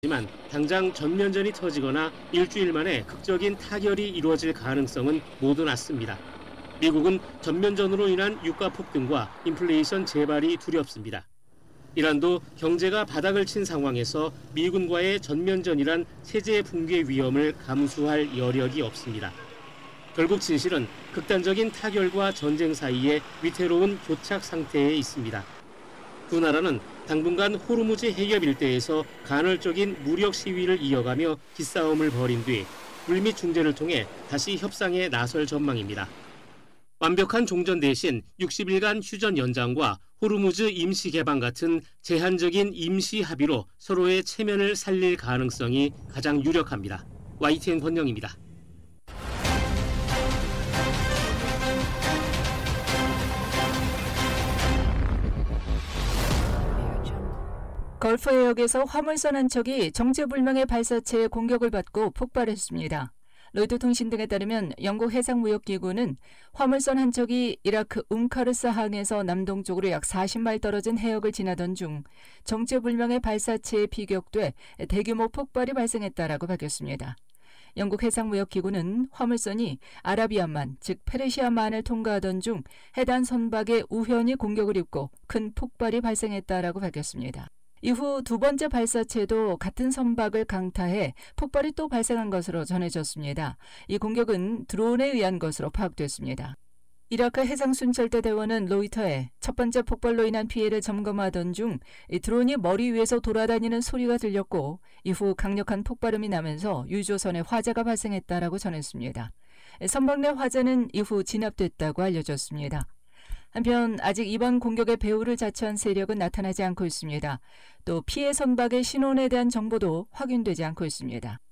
하지만 당장 전면전이 터지거나 일주일 만에 극적인 타결이 이루어질 가능성은 모두 낮습니다. 미국은 전면전으로 인한 유가 폭등과 인플레이션 재발이 두렵습니다. 이란도 경제가 바닥을 친 상황에서 미군과의 전면전이란 체제 붕괴 위험을 감수할 여력이 없습니다. 결국 진실은 극단적인 타결과 전쟁 사이에 위태로운 교착 상태에 있습니다. 두 나라는 당분간 호르무즈 해협 일대에서 간헐적인 무력 시위를 이어가며 기싸움을 벌인 뒤 물밑 중재를 통해 다시 협상에 나설 전망입니다. 완벽한 종전 대신 60일간 휴전 연장과 호르무즈 임시 개방 같은 제한적인 임시 합의로 서로의 체면을 살릴 가능성이 가장 유력합니다. YTN 권영입니다. 걸프 해역에서 화물선 한 척이 정체불명의 발사체의 공격을 받고 폭발했습니다. 로이터 통신 등에 따르면 영국 해상무역기구는 화물선 한 척이 이라크 움카르스 항에서 남동쪽으로 약 40마일 떨어진 해역을 지나던 중 정체불명의 발사체에 피격돼 대규모 폭발이 발생했다라고 밝혔습니다. 영국 해상무역기구는 화물선이 아라비아만, 즉 페르시아만을 통과하던 중 해당 선박에 우연히 공격을 입고 큰 폭발이 발생했다라고 밝혔습니다. 이후 두 번째 발사체도 같은 선박을 강타해 폭발이 또 발생한 것으로 전해졌습니다. 이 공격은 드론에 의한 것으로 파악됐습니다. 이라크 해상순찰대대원은 로이터에 첫 번째 폭발로 인한 피해를 점검하던 중 드론이 머리 위에서 돌아다니는 소리가 들렸고 이후 강력한 폭발음이 나면서 유조선에 화재가 발생했다라고 전했습니다. 선박 내 화재는 이후 진압됐다고 알려졌습니다. 한편 아직 이번 공격의 배후를 자처한 세력은 나타나지 않고 있습니다. 또 피해 선박의 신원에 대한 정보도 확인되지 않고 있습니다.